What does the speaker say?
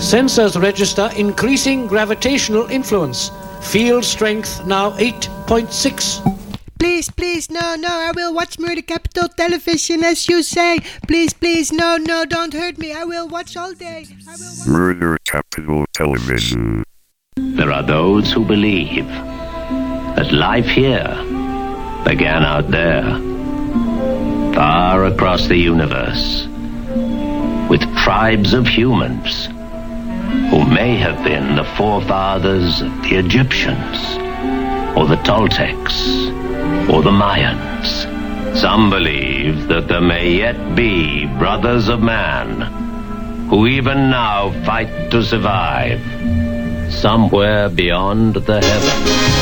Sensors register increasing gravitational influence. Field strength now 8.6. Please, no, I will watch Murder Capital television as you say. Please, no, don't hurt me. I will watch all day. Murder Capital Television. There are those who believe that life here began out there, far across the universe, with tribes of humans who may have been the forefathers of the Egyptians, or the Toltecs, or the Mayans. Some believe that there may yet be brothers of man who even now fight to survive somewhere beyond the heavens.